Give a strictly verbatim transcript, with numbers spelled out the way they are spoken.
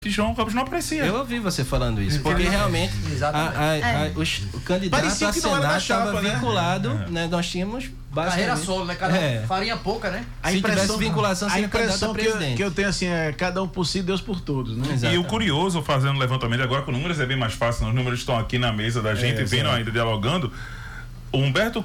que João Campos não aprecia. Eu ouvi você falando isso, porque realmente a, a, a, É. os, o candidato Parecia a que não era da Senado estava chapa, né? vinculado, É. né? Nós tínhamos Carreira basicamente... solo, né? Cada um É. farinha pouca, né? Se tivesse vinculação, a seria candidato a impressão que eu, presidente. que eu tenho assim é cada um por si, Deus por todos, né? E Exatamente. o curioso, fazendo levantamento agora com números, é bem mais fácil, os números estão aqui na mesa da gente, É, vendo exato. ainda, dialogando. O Humberto